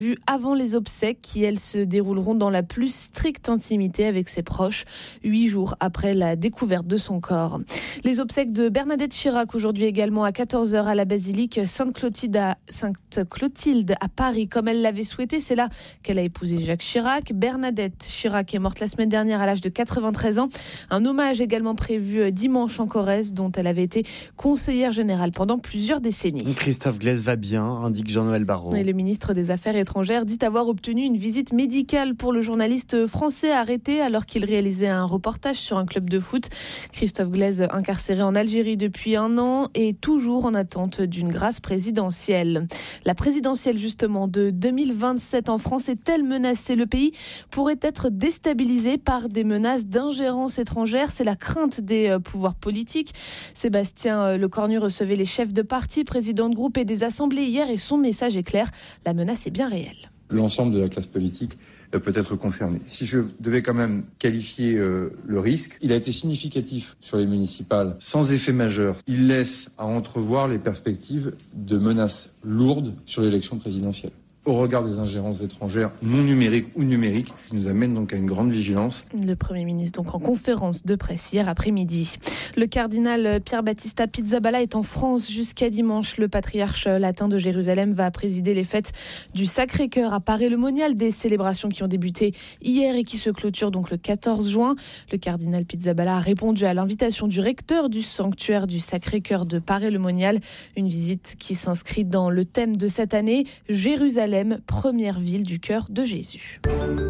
Vues avant les obsèques qui, elles, se dérouleront dans la plus stricte intimité avec ses proches, 8 jours après la découverte de son corps. Les obsèques de Bernadette Chirac aujourd'hui également à 14h à la basilique Sainte-Clotilde à Paris, comme elle l'avait souhaité. C'est là qu'elle a épousé Jacques Chirac. Bernadette Chirac est morte la semaine dernière à l'âge de 93 ans. Un hommage également prévu dimanche en Corrèze, dont elle avait été conseillère générale pendant plusieurs décennies. Christophe Glaise va bien, indique Jean-Noël Barrot. Et le ministre des Affaires étrangères dit avoir obtenu une visite médicale pour le journaliste français arrêté alors qu'il réalisait un reportage sur un club de foot. Christophe Glaise, incarcéré en Algérie depuis 1 an, est toujours en attente d'une grâce présidentielle. La présidentielle justement de 2027 en France est-elle menacée? Le pays pourrait être déstabilisé par des menaces d'ingérence étrangère. C'est la crainte des pouvoirs politiques. Sébastien Lecornu recevait les chefs de parti, présidents de groupe et des assemblées hier et son message est clair. La menace est bien réelle. L'ensemble de la classe politique peut être concerné. Si je devais quand même qualifier le risque, il a été significatif sur les municipales, sans effet majeur. Il laisse à entrevoir les perspectives de menaces lourdes sur l'élection présidentielle. Au regard des ingérences étrangères non numériques ou numériques, qui nous amène donc à une grande vigilance. Le Premier ministre donc en conférence de presse hier après-midi. Le cardinal Pier Battista Pizzaballa est en France jusqu'à dimanche. Le patriarche latin de Jérusalem va présider les fêtes du Sacré-Cœur à Paray-le-Monial, des célébrations qui ont débuté hier et qui se clôturent donc le 14 juin. Le cardinal Pizzaballa a répondu à l'invitation du recteur du sanctuaire du Sacré-Cœur de Paray-le-Monial. Une visite qui s'inscrit dans le thème de cette année, Jérusalem, première ville du cœur de Jésus.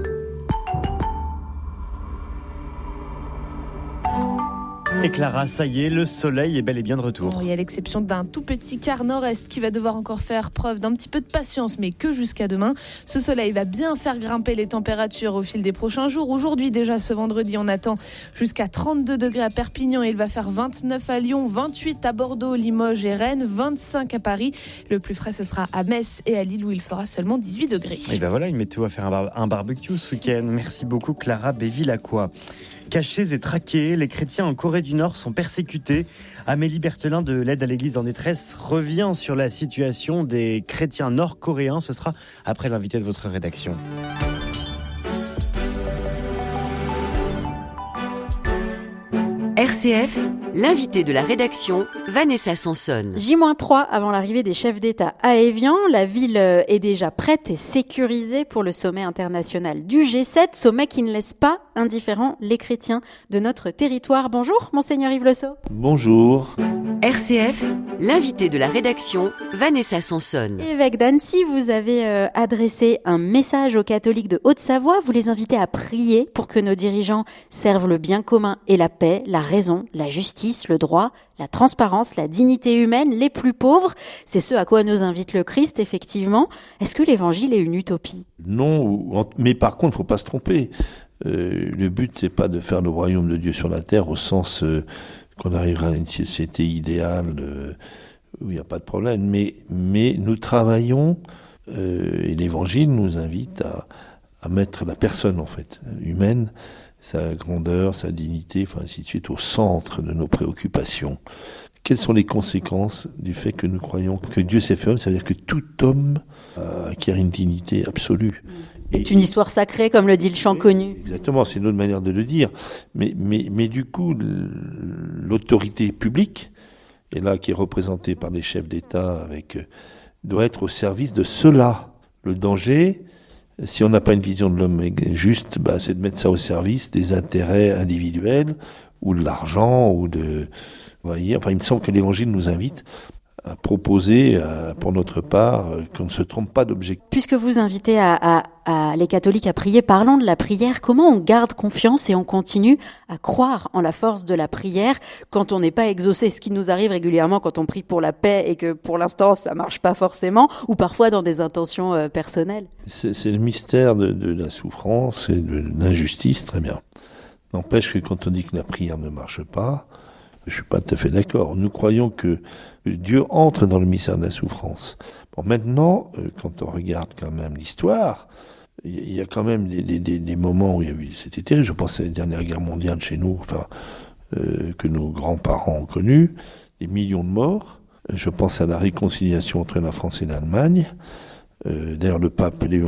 Et Clara, ça y est, le soleil est bel et bien de retour. Oui, à l'exception d'un tout petit quart nord-est qui va devoir encore faire preuve d'un petit peu de patience, mais que jusqu'à demain. Ce soleil va bien faire grimper les températures au fil des prochains jours. Aujourd'hui déjà, ce vendredi, on attend jusqu'à 32 degrés à Perpignan. Il va faire 29 à Lyon, 28 à Bordeaux, Limoges et Rennes, 25 à Paris. Le plus frais, ce sera à Metz et à Lille où il fera seulement 18 degrés. Et ben voilà, une météo à faire un barbecue ce week-end. Merci beaucoup Clara Béville-Lacroix. Cachés et traqués, les chrétiens en Corée du Nord sont persécutés. Amélie Berthelin de l'aide à l'église en détresse revient sur la situation des chrétiens nord-coréens. Ce sera après l'invité de votre rédaction. RCF, l'invité de la rédaction, Vanessa Sanson. J-3 avant l'arrivée des chefs d'État à Évian. La ville est déjà prête et sécurisée pour le sommet international du G7. Sommet qui ne laisse pas indifférents les chrétiens de notre territoire. Bonjour, Monseigneur Yves Le Sceau. Bonjour. RCF, l'invité de la rédaction, Vanessa Sanson. Évêque d'Annecy, vous avez adressé un message aux catholiques de Haute-Savoie. Vous les invitez à prier pour que nos dirigeants servent le bien commun et la paix, la raison, la justice, le droit, la transparence, la dignité humaine, les plus pauvres. C'est ce à quoi nous invite le Christ, effectivement. Est-ce que l'évangile est une utopie ? Non, mais par contre, il ne faut pas se tromper. Le but, c'est pas de faire le royaume de Dieu sur la terre au sens qu'on arrivera à une société idéale où il n'y a pas de problème. Mais nous travaillons, et l'évangile nous invite à mettre la personne, en fait, humaine, sa grandeur, sa dignité, enfin ainsi de suite, au centre de nos préoccupations. Quelles sont les conséquences du fait que nous croyons que Dieu s'est fait homme? Ça veut dire que tout homme acquiert une dignité absolue. C'est une histoire sacrée, comme le dit le chant connu. Exactement, c'est une autre manière de le dire. Mais du coup, l'autorité publique, et là qui est représentée par les chefs d'État, doit être au service de cela. Le danger, si on n'a pas une vision de l'homme juste, c'est de mettre ça au service des intérêts individuels ou de l'argent ou de. Enfin, il me semble que l'Évangile nous invite à proposer, pour notre part, qu'on ne se trompe pas d'objectif. Puisque vous invitez à les catholiques à prier, parlons de la prière. Comment on garde confiance et on continue à croire en la force de la prière quand on n'est pas exaucé? Ce qui nous arrive régulièrement quand on prie pour la paix et que pour l'instant ça marche pas forcément, ou parfois dans des intentions personnelles. C'est le mystère de la souffrance et de l'injustice, très bien. N'empêche que quand on dit que la prière ne marche pas, je suis pas tout à fait d'accord. Nous croyons que Dieu entre dans le mystère de la souffrance. Bon, maintenant, quand on regarde quand même l'histoire, il y a quand même des moments où il y a eu, c'était terrible. Je pense à la dernière guerre mondiale chez nous, que nos grands-parents ont connu, des millions de morts. Je pense à la réconciliation entre la France et l'Allemagne. D'ailleurs, le pape Léon